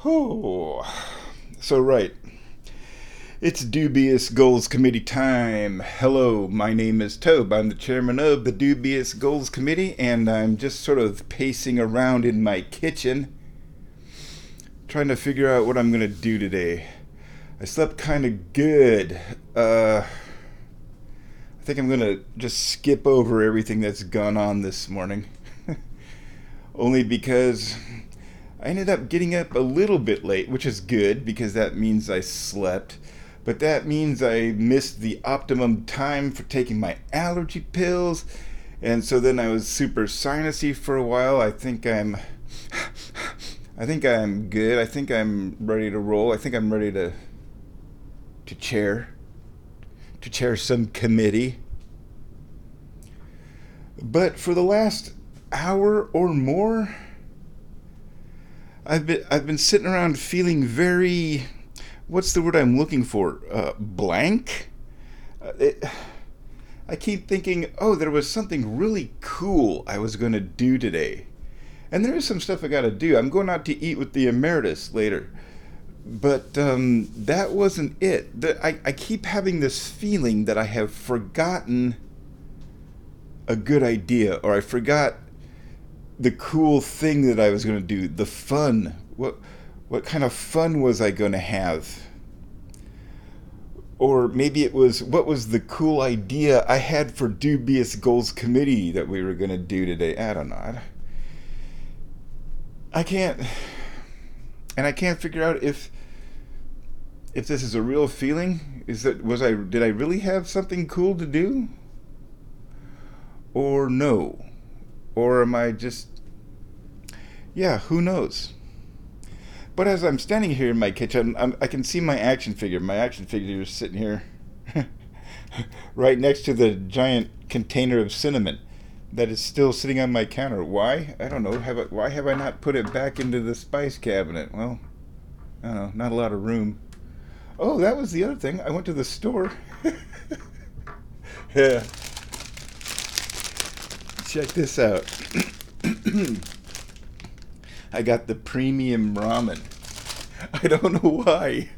Oh, so right. It's Dubious Goals Committee time. Hello, my name is Tobe. I'm the chairman of the Dubious Goals Committee, and I'm just sort of pacing around in my kitchen, trying to figure out what I'm going to do today. I slept kind of good. I think I'm going to just skip over everything that's gone on this morning. Only because I ended up getting up a little bit late, which is good because that means I slept. But that means I missed the optimum time for taking my allergy pills. And so then I was super sinusy for a while. I think I'm good. I think I'm ready to roll. I think I'm ready to chair some committee. But for the last hour or more, I've been sitting around feeling very, what's the word I'm looking for? Blank. I keep thinking, oh, there was something really cool I was going to do today, and there is some stuff I got to do. I'm going out to eat with the emeritus later, but that wasn't it. I keep having this feeling that I have forgotten a good idea, or I forgot the cool thing that I was going to do, the fun. What kind of fun was I going to have? Or maybe it was, what was the cool idea I had for Dubious Goals Committee that we were going to do today? I don't know. I can't, and I can't figure out if this is a real feeling. Did I really have something cool to do? Or no? Or am I just, yeah, who knows? But as I'm standing here in my kitchen, I can see my action figure. My action figure is sitting here right next to the giant container of cinnamon that is still sitting on my counter. Why? I don't know. Why have I not put it back into the spice cabinet? Well, I don't know. Not a lot of room. Oh, that was the other thing. I went to the store. Yeah. Check this out. I got the premium ramen. I don't know why.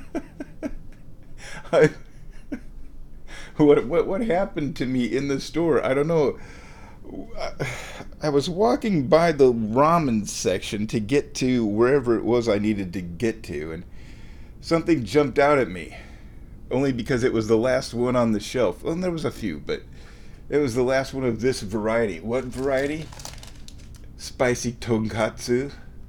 I, what happened to me in the store? I don't know. I was walking by the ramen section to get to wherever it was I needed to get to, and something jumped out at me. Only because it was the last one on the shelf. Well, there was a few, but it was the last one of this variety. What variety? Spicy tonkatsu.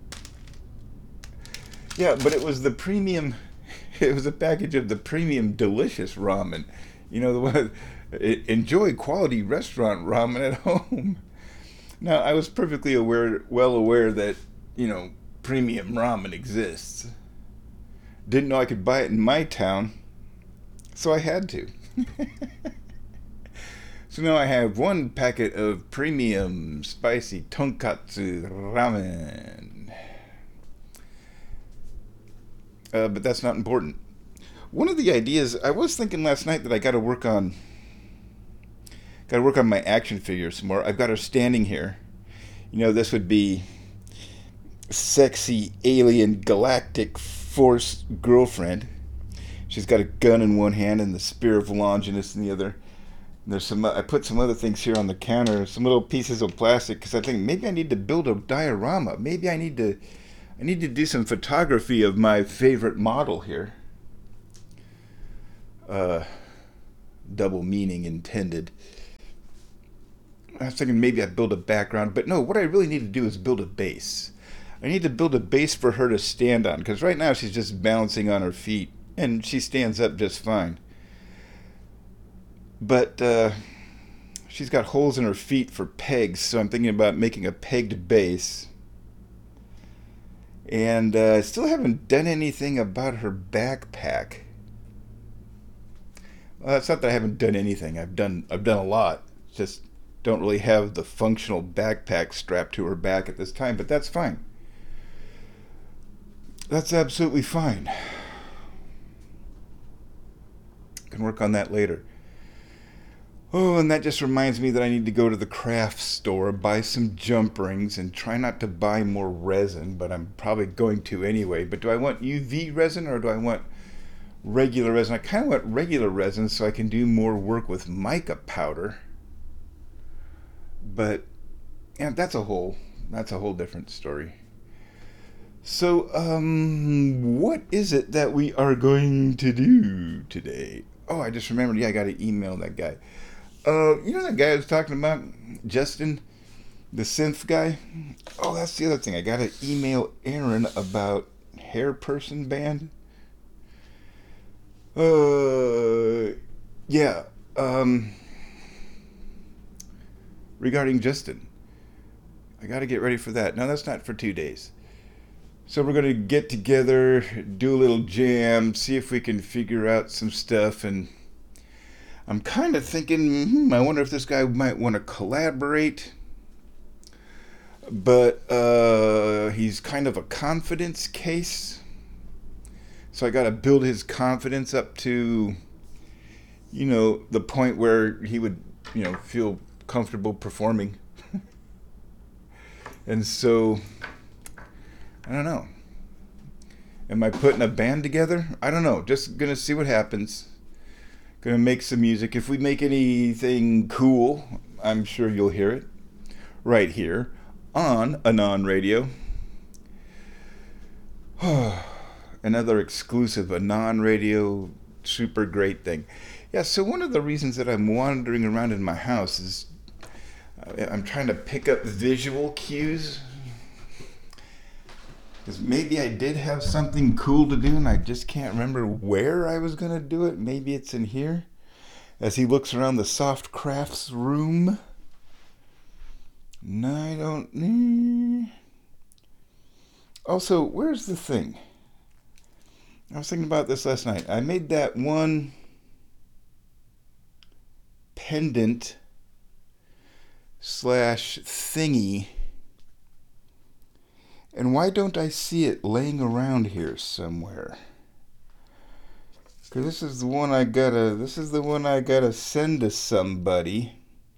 Yeah, but it was the premium. It was a package of the premium delicious ramen. You know, the one, enjoy quality restaurant ramen at home. Now, I was perfectly well aware that, premium ramen exists. Didn't know I could buy it in my town, so I had to. So now I have one packet of premium spicy tonkatsu ramen. But that's not important. One of the ideas I was thinking last night that I got to work on my action figure some more. I've got her standing here. This would be sexy alien galactic force girlfriend. She's got a gun in one hand and the spear of Longinus in the other. I put some other things here on the counter, some little pieces of plastic, because I think maybe I need to build a diorama. Maybe I need to do some photography of my favorite model here. Double meaning intended. I was thinking maybe I'd build a background, but no, what I really need to do is build a base. I need to build a base for her to stand on, because right now she's just bouncing on her feet, and she stands up just fine. But she's got holes in her feet for pegs, so I'm thinking about making a pegged base. And I still haven't done anything about her backpack. Well, it's not that I haven't done anything. I've done a lot. Just don't really have the functional backpack strapped to her back at this time, but that's fine. That's absolutely fine. Can work on that later. Oh, and that just reminds me that I need to go to the craft store, buy some jump rings, and try not to buy more resin, but I'm probably going to anyway. But do I want UV resin or do I want regular resin? I kind of want regular resin so I can do more work with mica powder. But yeah, that's a whole different story. So, what is it that we are going to do today? Oh, I just remembered. Yeah, I got to email that guy. You know that guy I was talking about, Justin, the synth guy? Oh, that's the other thing. I got to email Aaron about Hair Person Band. Yeah. Um, Regarding Justin, I got to get ready for that. No, that's not for 2 days. So we're going to get together, do a little jam, see if we can figure out some stuff. And I'm kind of thinking, I wonder if this guy might want to collaborate. But he's kind of a confidence case. So I got to build his confidence up to, the point where he would, feel comfortable performing. And so, I don't know. Am I putting a band together? I don't know. Just gonna see what happens. Gonna make some music. If we make anything cool, I'm sure you'll hear it right here on Anon Radio. Another exclusive Anon Radio super great thing. Yeah, so one of the reasons that I'm wandering around in my house is I'm trying to pick up visual cues. Because maybe I did have something cool to do and I just can't remember where I was going to do it. Maybe it's in here. As he looks around the soft crafts room. No, I don't. Also, where's the thing? I was thinking about this last night. I made that one pendant slash thingy. And why don't I see it laying around here somewhere? Because this is the one I gotta send to somebody.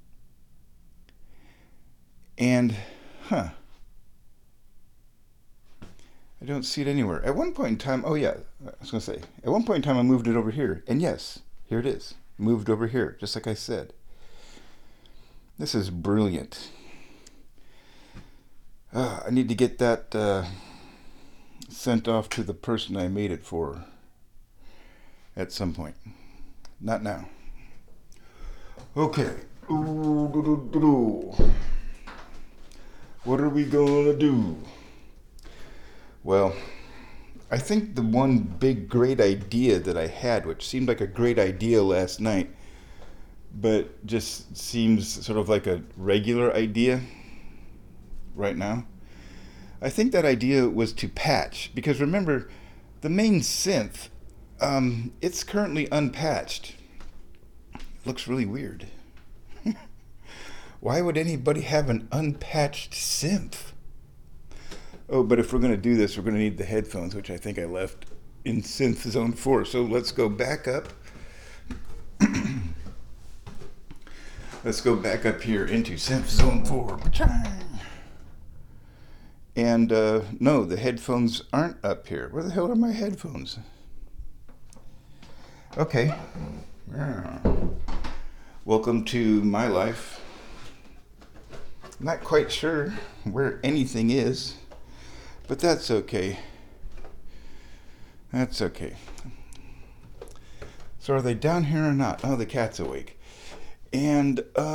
And, I don't see it anywhere. At one point in time, oh yeah, I was gonna say, at one point in time I moved it over here. And yes, here it is. Moved over here, just like I said. This is brilliant. I need to get that sent off to the person I made it for at some point. Not now. Okay. What are we gonna do? Well, I think the one big great idea that I had, which seemed like a great idea last night, but just seems sort of like a regular idea right now. I think that idea was to patch, because remember, the main synth, it's currently unpatched. It looks really weird. Why would anybody have an unpatched synth? Oh, but if we're going to do this, we're going to need the headphones, which I think I left in Synth Zone 4. So let's go back up. Let's go back up here into Synth Zone 4. And no, the headphones aren't up here. Where the hell are my headphones? Okay. Yeah. Welcome to my life. I'm not quite sure where anything is, but that's okay. That's okay. So are they down here or not? Oh, the cat's awake. And